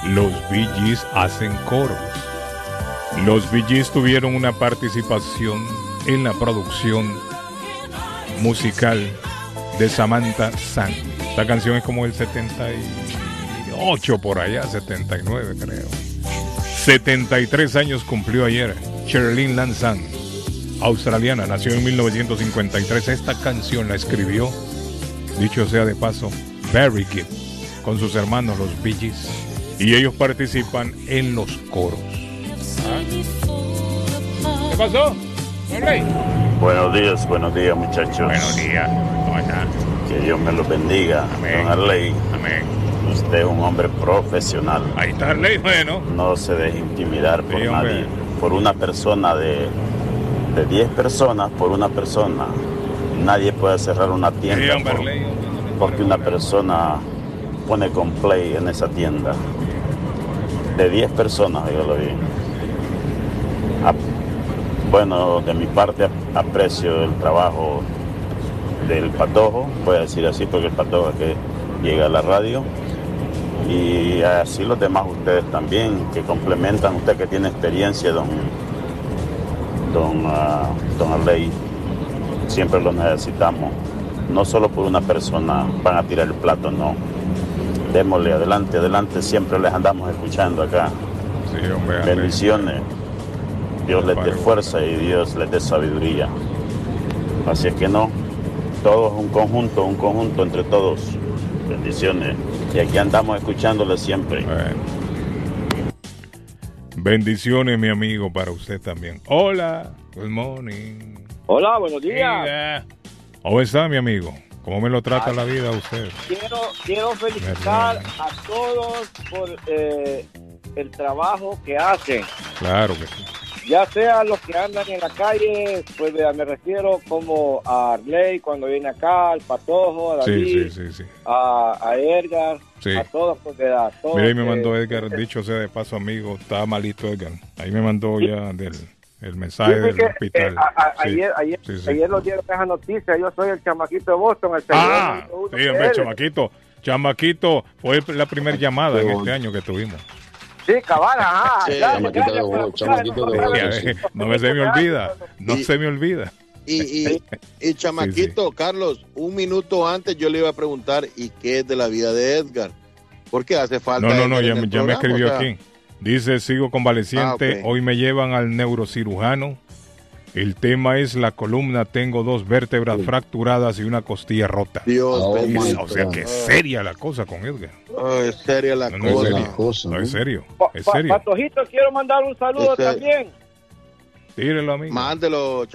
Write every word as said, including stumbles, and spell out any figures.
los Bee Gees hacen coros. Los Bee Gees tuvieron una participación en la producción musical de Samantha Sang. Esta canción es como del setenta y ocho por allá, setenta y nueve creo. setenta y tres años cumplió ayer Sherilyn Lansang, australiana, nació en mil novecientos cincuenta y tres. Esta canción la escribió, dicho sea de paso, Barry Gibb, con sus hermanos los Bee Gees, y ellos participan en los coros. ¿Ah? ¿Qué pasó? ¿Rey? Buenos días, buenos días, muchachos. Buenos días. ¿Cómo están? Que Dios me los bendiga. Amén. Don Arley, Amén. usted es un hombre profesional. Ahí está Arley, bueno. No se deje intimidar por Sí, hombre. nadie. Por una persona de de diez personas, por una persona. Nadie puede cerrar una Sí, tienda hombre, por- Arley, hombre, no le porque una pare, persona pone con play en esa tienda. De diez personas, dígalo bien. Ap- Bueno, de mi parte ap- aprecio el trabajo del Patojo, voy a decir así porque el Patojo es que llega a la radio. Y así los demás ustedes también, que complementan, usted que tiene experiencia, don, don, ah, don Arley, siempre lo necesitamos. No solo por una persona van a tirar el plato, no. Démosle adelante, adelante, siempre les andamos escuchando acá. Sí, hombre, Arley. Bendiciones. Dios les dé fuerza y Dios les dé sabiduría. Así es que no, todos un conjunto, un conjunto entre todos. Bendiciones. Y aquí andamos escuchándole siempre. Bueno. Bendiciones, mi amigo, para usted también. Hola, good morning. Hola, buenos días. Diga. ¿Cómo está, mi amigo? ¿Cómo me lo trata Ay. la vida a usted? Quiero, quiero felicitar a todos por eh, el trabajo que hacen. Claro que sí. Ya sea los que andan en la calle, pues vea, me refiero como a Arley cuando viene acá, al Patojo, a David, Sí, sí, sí, sí. A, a Edgar, Sí. a todos, pues vea, a todos. Mira, ahí me que- mandó Edgar, dicho sea de paso, amigo, está malito Edgar. Ahí me mandó ya del, el mensaje Sí, del que, hospital. eh, a- a- Sí. ayer, ayer, Sí, sí. ayer nos dieron esa noticia. Yo soy el chamaquito de Boston, el seguidor Ah, número uno sí, de hombre, él. chamaquito. Chamaquito, fue la primera llamada en este año que tuvimos. Sí, cabal, ajá. Sí, Gracias, chamaquito gracias de por oro, escuchar, chamaquito de no, oro, no, sí. No me se me olvida, no Y- se me olvida. Y, y, y chamaquito, Carlos, un minuto antes yo le iba a preguntar, ¿y qué es de la vida de Edgar? Porque hace falta. No, no, no, Edgar ya, en me- el ya me programa, escribió o sea, aquí. Dice, sigo convaleciente, Ah, ok. hoy me llevan al neurocirujano. El tema es la columna, tengo dos vértebras fracturadas y una costilla rota. Dios Oh, bendiga. my O sea, que es seria la cosa con Edgar. Oh, es seria la No, no es cosa. serio, cosa, no ¿no? es serio, Pa- es pa- serio. Patojito, quiero mandar un saludo Este- también. Tírelo, amigo. Mándelo,